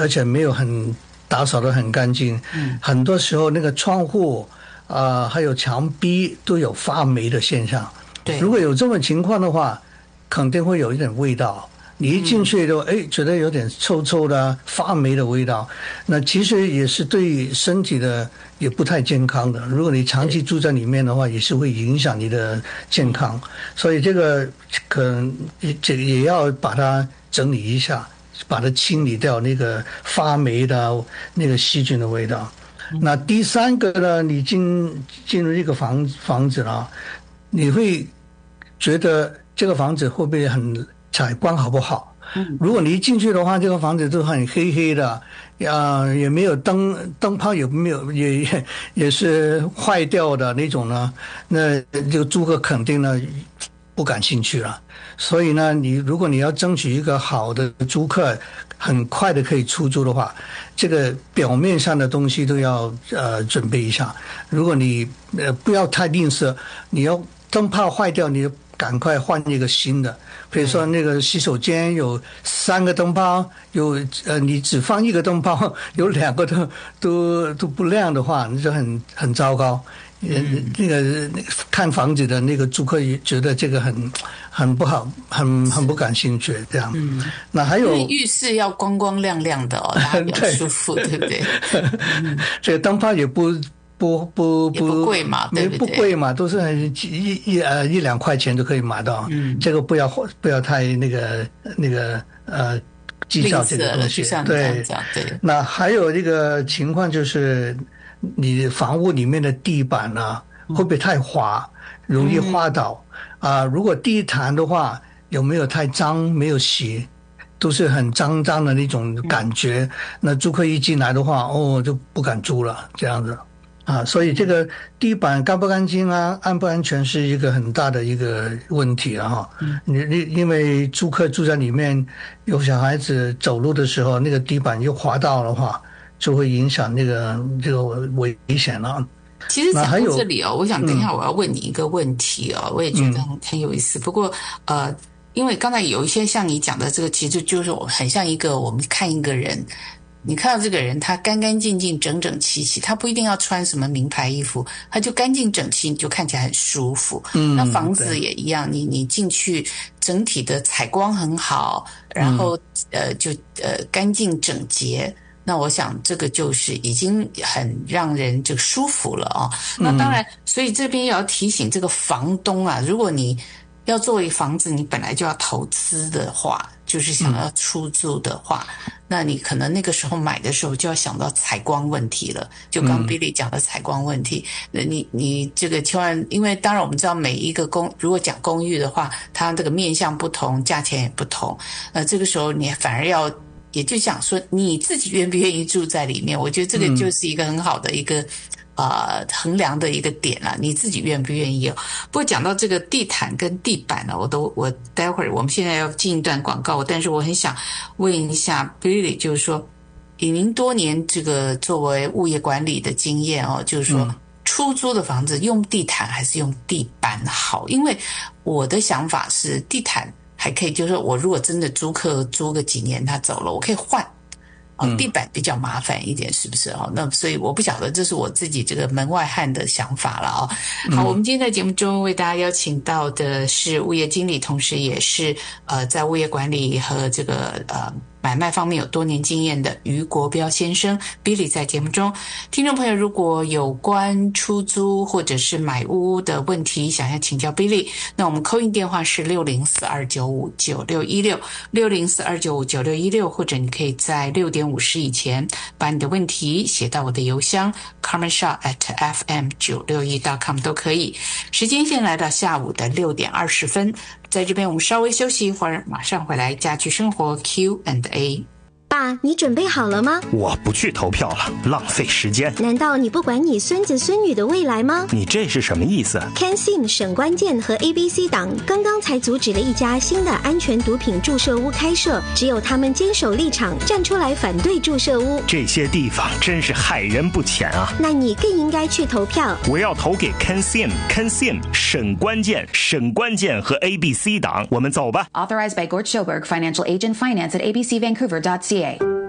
而且没有很打扫得很干净，很多时候那个窗户还有墙壁都有发霉的现象。 对， 如果有这种情况的话，肯定会有一点味道。你一进去就觉得有点臭臭的发霉的味道，那其实也是对身体的也不太健康的。如果你长期住在里面的话，也是会影响你的健康。所以这个可能也要把它整理一下，把它清理掉那个发霉的那个细菌的味道。那第三个呢，你进入一个房子了，你会觉得这个房子会不会很采光好不好？如果你一进去的话，这个房子都很黑黑的，也没有灯泡，也没有也是坏掉的那种呢，那这个租客肯定呢不感兴趣了。所以呢，如果你要争取一个好的租客，很快的可以出租的话，这个表面上的东西都要准备一下。如果你不要太吝啬，你要灯泡坏掉，你赶快换一个新的。比如说那个洗手间有3个灯泡，你只放1个灯泡，有2个都不亮的话，那就很糟糕。那个看房子的那个租客也觉得这个很不好，很不感兴趣这样。那还有浴室要光光亮亮的哦，大家比较舒服，对不对？ 这个灯泡也不贵嘛，对不对？ 不贵嘛，都是1-2块钱就可以买到。这个不要太那个计较这个东西。对。那还有一个情况就是，你房屋里面的地板呢，会不会太滑，容易滑倒如果地毯的话，有没有太脏，没有洗，都是很脏脏的那种感觉。那租客一进来的话，就不敢租了，这样子。所以这个地板干不干净安不安全是一个很大的一个问题因为租客住在里面，有小孩子走路的时候，那个地板又滑到的话，就会影响这个危险了。 其实讲到这里我想等一下我要问你一个问题我也觉得很有意思。不过因为刚才有一些像你讲的这个，其实就是很像我们看一个人。你看到这个人，他干干净净、整整齐齐，他不一定要穿什么名牌衣服，他就干净整齐，你就看起来很舒服。那房子也一样，你进去整体的采光很好，然后就干净整洁。那我想这个就是已经很让人就舒服了那当然，所以这边也要提醒这个房东如果你要作为房子，你本来就要投资的话，就是想要出租的话，那你可能那个时候买的时候就要想到采光问题了。就刚 Billy 讲的采光问题，你这个千万，因为当然我们知道每一个如果讲公寓的话，它这个面向不同，价钱也不同。这个时候你反而要，也就想说你自己愿不愿意住在里面。我觉得这个就是一个很好的一个衡量的一个点你自己愿不愿意不过讲到这个地毯跟地板我待会儿我们现在要进一段广告，但是我很想问一下 Billy， 就是说以您多年这个作为物业管理的经验就是说出租的房子用地毯还是用地板好？因为我的想法是地毯还可以，就是说我如果真的租客租个几年他走了，我可以换地板比较麻烦一点，是不是那所以我不晓得，这是我自己这个门外汉的想法了好，我们今天在节目中为大家邀请到的是物业经理，同时也是在物业管理和这个买卖方面有多年经验的于国标先生 Billy 在节目中。听众朋友如果有关出租或者是买屋的问题想要请教 Billy， 那我们 call in 电话是604-295-9616 604-295-9616，或者你可以在6点50以前把你的问题写到我的邮箱 carmenshaw@fm961.com 都可以。时间现在来到下午的6点20分，在这边我们稍微休息一会儿，马上回来家居生活 Q&A。 爸，你准备好了吗？ 我不去投票了，浪费时间。 难道你不管你孙子孙女的未来吗？ 你这是什么意思？ CanSim 省关键和 ABC 党刚刚才阻止了一家新的安全毒品注射屋开设，只有他们坚守立场，站出来反对注射屋。这些地方真是害人不浅啊！ 那你更应该去投票。 我要投给 CanSim 省关键和 ABC 党，我们走吧。 Authorized by Gort Schoberg, Financial Agent, Finance at abcvancouver.ca.